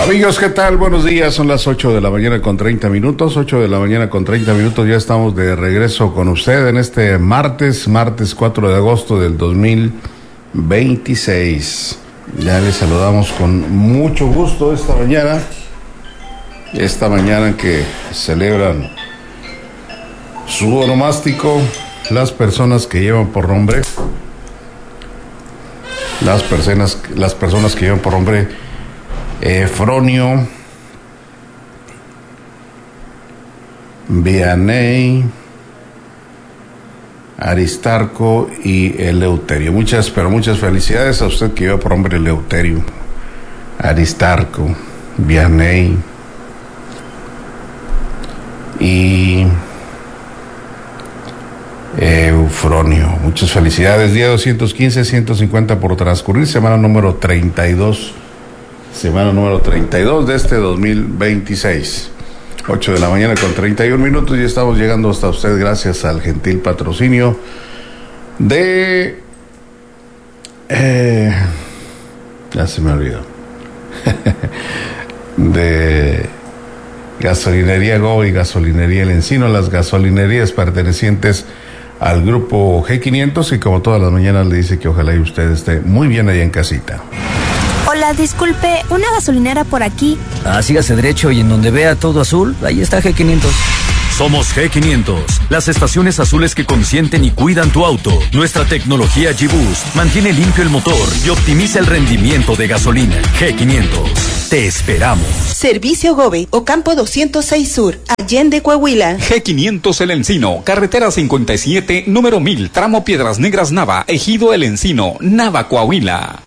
Amigos, ¿qué tal? Buenos días, son las 8 de la mañana con 30 minutos, 8 de la mañana con 30 minutos, ya estamos de regreso con usted en este martes 4 de agosto del 2026. Ya les saludamos con mucho gusto esta mañana que celebran su onomástico, las personas que llevan por nombre, las personas que llevan por nombre Efronio, Vianney, Aristarco y Eleuterio. Muchas felicidades a usted que lleva por nombre Eleuterio, Aristarco, Vianney y Eufronio. Muchas felicidades. Día 215, 150 por transcurrir, semana número 32 de este 2026. 8 de la mañana con 31 minutos y estamos llegando hasta usted gracias al gentil patrocinio de ya se me olvidó de Gasolinería Go y Gasolinería El Encino, las gasolinerías pertenecientes al grupo G500, y como todas las mañanas le dice que ojalá y usted esté muy bien allá en casita. Hola, disculpe, ¿una gasolinera por aquí? Sígase derecho y en donde vea todo azul, ahí está G500. Somos G500, las estaciones azules que consienten y cuidan tu auto. Nuestra tecnología G-Boost mantiene limpio el motor y optimiza el rendimiento de gasolina. G500, te esperamos. Servicio Gobe, Ocampo 206 Sur, Allende, Coahuila. G500 El Encino, carretera 57, número 1000, tramo Piedras Negras Nava, Ejido El Encino, Nava, Coahuila.